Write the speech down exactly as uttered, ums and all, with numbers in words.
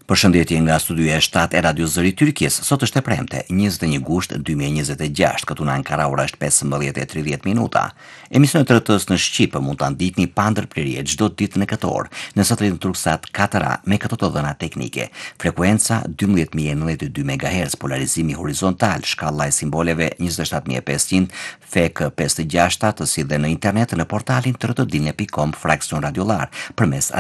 Përshëndetje nga studioja e shtatë e Radio Zëri Tyrkis. Sot është e premte, njëzet e një gusht dy mijë e njëzet e gjashtë, këtu në Ankara ora është pesëmbëdhjetë e tridhjetë minuta. Emisionet e R T S në Shqip mund ta ndihni pa ndërprerje çdo ditë në këtë orë, në satellitin Turksat katër A me këto të dhëna teknike. Frekuenca dymbëdhjetë mijë e nëntëdhjetë e dy megahertz, polarizimi horizontal, shkalla e simboleve njëzet e shtatë mijë e pesëqind, F E K pesëdhjetë e gjashtë, të si dhe në internet në portalin trdilne pikë com fraksion radiolar përmes